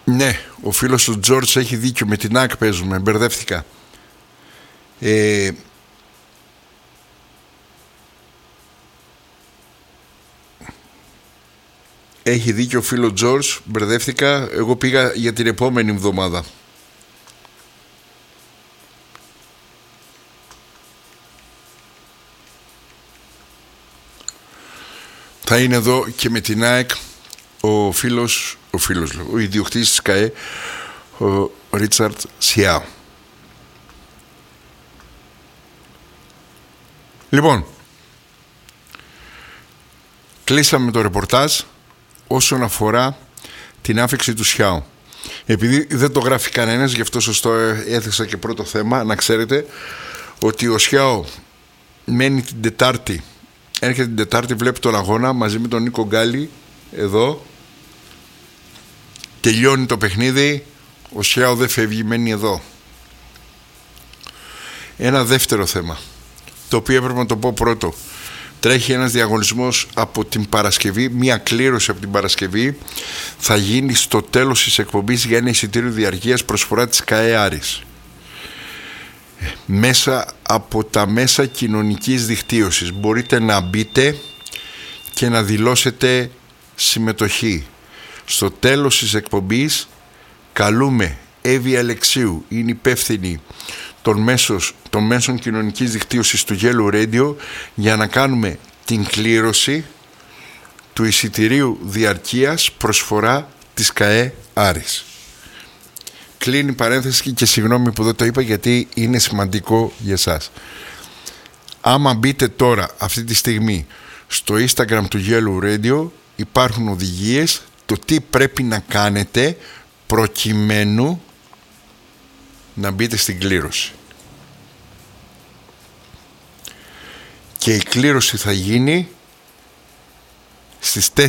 Ναι, ο φίλος του Τζόρτζ έχει δίκιο. Με την ΑΕΚ παίζουμε, μπερδεύτηκα. Έχει δίκιο ο φίλος Τζόρτζ, μπερδεύτηκα. Εγώ πήγα για την επόμενη εβδομάδα. Θα είναι εδώ και με την ΑΕΚ ο ιδιοκτήτης της ΚΑΕ, ο Ρίτσαρτ Σιάου. Λοιπόν, κλείσαμε το ρεπορτάζ όσον αφορά την άφιξη του Σιάου. Επειδή δεν το γράφει κανένας, γι' αυτό σωστό έθεσα και πρώτο θέμα, να ξέρετε ότι ο Σιάου μένει την Τετάρτη. Έρχεται την Τετάρτη, βλέπει τον αγώνα μαζί με τον Νίκο Γκάλι εδώ. Τελειώνει το παιχνίδι, ο Σιάου δεν φεύγει, μένει εδώ. Ένα δεύτερο θέμα, το οποίο έπρεπε να το πω πρώτο. Τρέχει ένας διαγωνισμός από την Παρασκευή, μία κλήρωση από την Παρασκευή. Θα γίνει στο τέλος της εκπομπής για ένα εισιτήριο διαρκείας, προσφορά της ΚΑΕ Άρης. Μέσα από τα μέσα κοινωνικής δικτύωσης μπορείτε να μπείτε και να δηλώσετε συμμετοχή. Στο τέλος της εκπομπής καλούμε Εύη Αλεξίου, είναι υπεύθυνη των μέσων κοινωνικής δικτύωσης του Yellow Radio, για να κάνουμε την κλήρωση του εισιτηρίου διαρκείας, προσφορά της ΚΑΕ Άρης. Κλείνει παρένθεση και συγγνώμη που δεν το είπα, γιατί είναι σημαντικό για εσάς. Άμα μπείτε τώρα αυτή τη στιγμή στο Instagram του Yellow Radio, υπάρχουν οδηγίες το τι πρέπει να κάνετε προκειμένου να μπείτε στην κλήρωση. Και η κλήρωση θα γίνει στις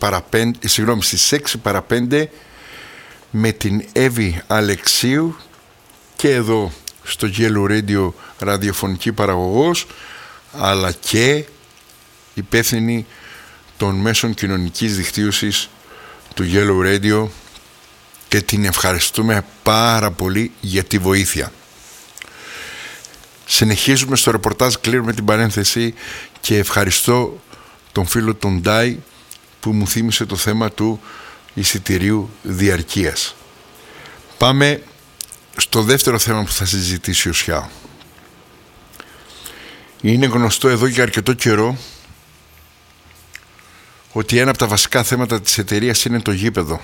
6 παρα 5 με την Εύη Αλεξίου, και εδώ στο Yellow Radio ραδιοφωνική παραγωγός, αλλά και υπεύθυνη των μέσων κοινωνικής δικτύωσης του Yellow Radio, και την ευχαριστούμε πάρα πολύ για τη βοήθεια. Συνεχίζουμε στο ρεπορτάζ, κλείνουμε την παρένθεση και ευχαριστώ τον φίλο τον Ντάι που μου θύμισε το θέμα του εισιτηρίου διαρκείας. Πάμε στο δεύτερο θέμα που θα συζητήσει ο Σιάου. Είναι γνωστό εδώ για αρκετό καιρό ότι ένα από τα βασικά θέματα της εταιρείας είναι το γήπεδο.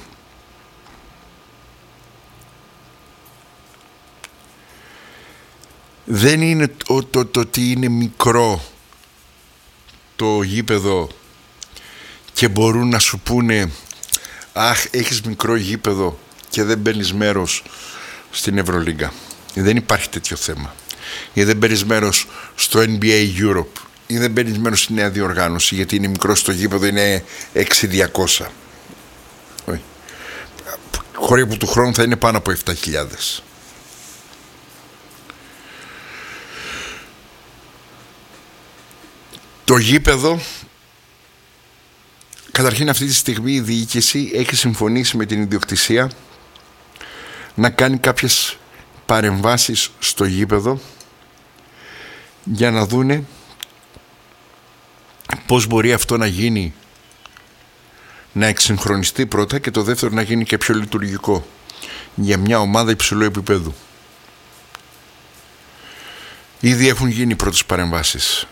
Δεν είναι το ότι είναι μικρό το γήπεδο και μπορούν να σου πούνε «Αχ, έχεις μικρό γήπεδο και δεν παίρνεις μέρος στην Ευρωλίγκα». Δεν υπάρχει τέτοιο θέμα. Ή δεν παίρνεις μέρος στο NBA Europe, ή δεν παίρνεις μέρος στη νέα διοργάνωση γιατί είναι μικρό στο γήπεδο, είναι 6.200. Χωρί που του χρόνου θα είναι πάνω από 7.000. Το γήπεδο, καταρχήν αυτή τη στιγμή η διοίκηση έχει συμφωνήσει με την ιδιοκτησία να κάνει κάποιες παρεμβάσεις στο γήπεδο για να δούνε πώς μπορεί αυτό να γίνει, να εξυγχρονιστεί πρώτα, και το δεύτερο να γίνει και πιο λειτουργικό για μια ομάδα υψηλού επίπεδου. Ήδη έχουν γίνει πρώτες παρεμβάσεις.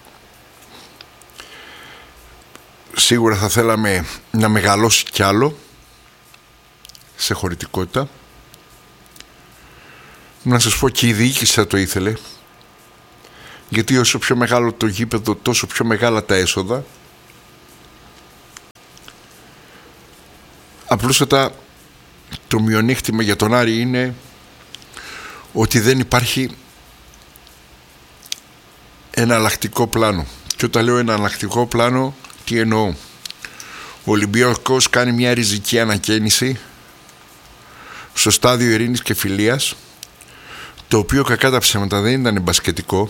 Σίγουρα θα θέλαμε να μεγαλώσει κι άλλο σε χωρητικότητα. Να σας πω, και η διοίκηση θα το ήθελε, γιατί όσο πιο μεγάλο το γήπεδο, τόσο πιο μεγάλα τα έσοδα. Απλούστατα το μειονέκτημα για τον Άρη είναι ότι δεν υπάρχει εναλλακτικό πλάνο. Και όταν λέω εναλλακτικό πλάνο, τι εννοώ? Ο Ολυμπιακός κάνει μια ριζική ανακαίνιση στο στάδιο Ειρήνης και Φιλίας, το οποίο κακά τα ψέματα δεν ήταν μπασκετικό,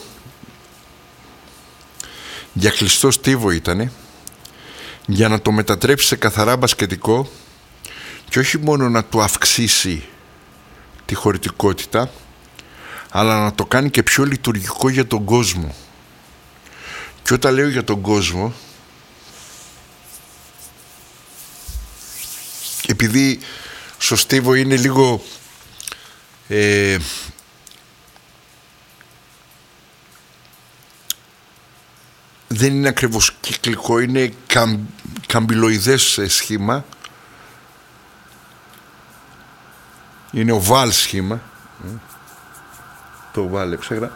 για κλειστό στίβο ήτανε, για να το μετατρέψει σε καθαρά μπασκετικό. και όχι μόνο να του αυξήσει τη χωρητικότητα, αλλά να το κάνει και πιο λειτουργικό για τον κόσμο. Και όταν λέω για τον κόσμο, επειδή στο Στίβο είναι λίγο δεν είναι ακριβώς κυκλικό, είναι καμπυλοειδές σχήμα, είναι οβάλ σχήμα, το οβάλ έψαγρα,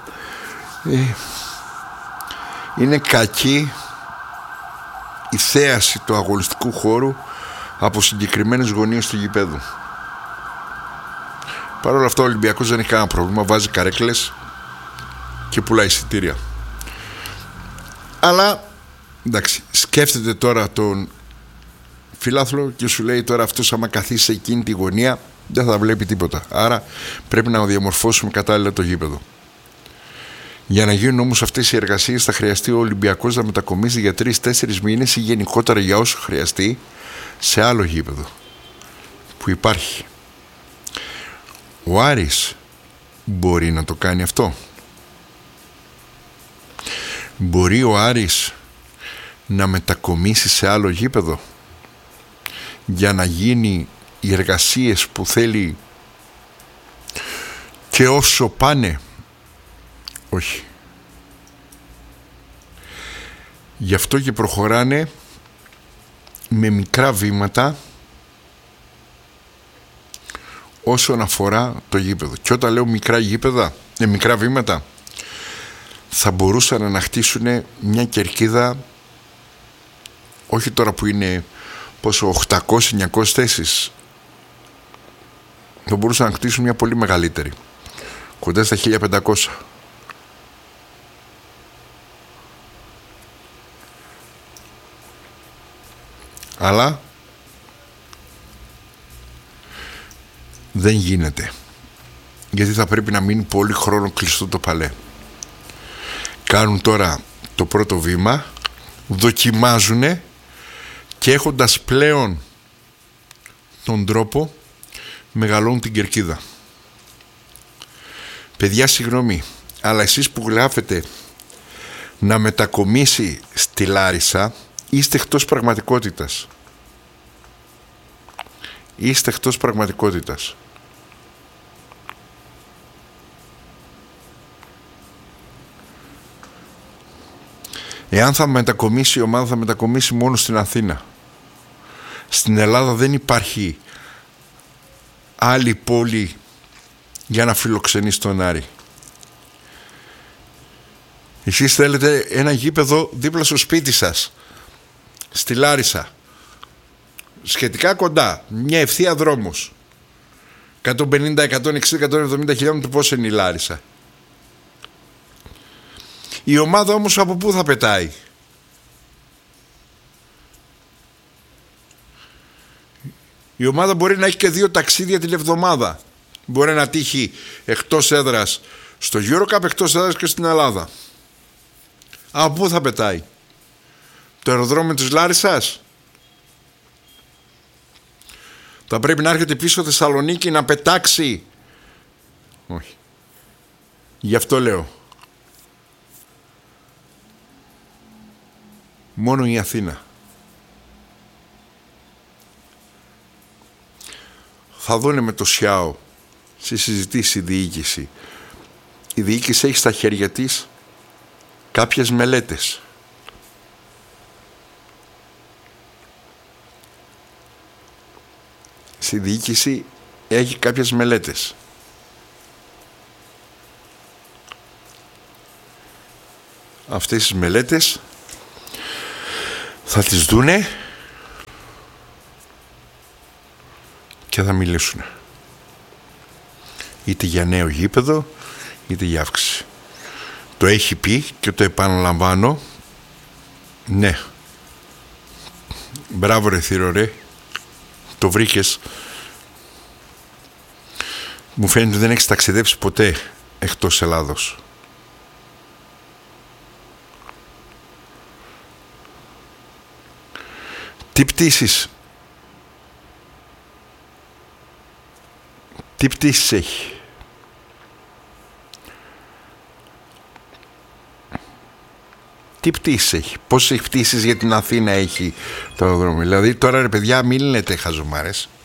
είναι κακή η θέαση του αγωνιστικού χώρου από συγκεκριμένες γωνίες του γηπέδου. Παρ' όλα αυτά ο Ολυμπιακός δεν έχει κανένα πρόβλημα, βάζει καρέκλες και πουλάει εισιτήρια. Αλλά εντάξει, σκέφτεται τώρα τον φιλάθλο και σου λέει τώρα αυτός άμα καθίσει σε εκείνη τη γωνία δεν θα βλέπει τίποτα, άρα πρέπει να διαμορφώσουμε κατάλληλα το γήπεδο. Για να γίνουν όμως αυτές οι εργασίες θα χρειαστεί ο Ολυμπιακός να μετακομίσει για 3-4 μήνες ή γενικότερα για όσο χρειαστεί σε άλλο γήπεδο που υπάρχει. Ο Άρης μπορεί να το κάνει αυτό. Μπορεί ο Άρης να μετακομίσει σε άλλο γήπεδο για να γίνει οι εργασίες που θέλει και όσο πάνε? Όχι. Γι' αυτό και προχωράνε με μικρά βήματα όσον αφορά το γήπεδο. Και όταν λέω μικρά βήματα, θα μπορούσαν να χτίσουν μια κερκίδα, όχι τώρα που είναι πόσο 800-900 θέσεις, θα μπορούσαν να χτίσουν μια πολύ μεγαλύτερη, κοντά στα 1500. Αλλά δεν γίνεται, γιατί θα πρέπει να μείνει πολύ χρόνο κλειστό το παλέ. Κάνουν τώρα το πρώτο βήμα, δοκιμάζουν και έχοντας πλέον τον τρόπο μεγαλώνουν την κερκίδα. Παιδιά, συγγνώμη, αλλά εσείς που γράφετε να μετακομίσει στη Λάρισα, είστε εκτός πραγματικότητας. Είστε εκτός πραγματικότητας. Εάν θα μετακομίσει η ομάδα, θα μετακομίσει μόνο στην Αθήνα. Στην Ελλάδα δεν υπάρχει άλλη πόλη για να φιλοξενήσει τον Άρη. Εσείς θέλετε ένα γήπεδο δίπλα στο σπίτι σας, στη Λάρισα, σχετικά κοντά, μια ευθεία δρόμος, 150, 160, 170 χιλιόμετρα. Πώς είναι η Λάρισα? Η ομάδα όμως από πού θα πετάει? Η ομάδα μπορεί να έχει και 2 ταξίδια την εβδομάδα. Μπορεί να τύχει εκτός έδρας στο EuroCup, εκτός έδρας και στην Ελλάδα. Από πού θα πετάει? Το αεροδρόμιο της Λάρισσας? Θα πρέπει να έρχεται πίσω Θεσσαλονίκη να πετάξει? Όχι. Γι' αυτό λέω, μόνο η Αθήνα. Θα δούνε με το ΣΙΑΟ στη συζητήση η διοίκηση. Η διοίκηση έχει στα χέρια της κάποιες μελέτες. Στη διοίκηση έχει κάποιες μελέτες. Αυτές τις μελέτες θα τις δούνε και θα μιλήσουν. Είτε για νέο γήπεδο, είτε για αύξηση. Το έχει πει και το επαναλαμβάνω. Ναι. Μπράβο ρε Θήρο ρε. Το βρήκες. Μου φαίνεται ότι δεν έχεις ταξιδέψει ποτέ εκτός Ελλάδος. Τι πτήσεις Τι πτήσεις έχει? Τι πτήσεις έχει? Πόσες πτήσεις για την Αθήνα έχει το αεροδρόμιο? Δηλαδή τώρα ρε παιδιά μην λέτε χαζομάρες.